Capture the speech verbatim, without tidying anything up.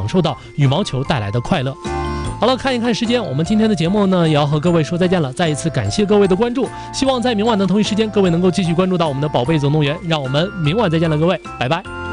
享受到羽毛球带来的快乐。好了，看一看时间，我们今天的节目呢也要和各位说再见了。再一次感谢各位的关注，希望在明晚的同一时间，各位能够继续关注到我们的宝贝总动员。让我们明晚再见了，各位，拜拜。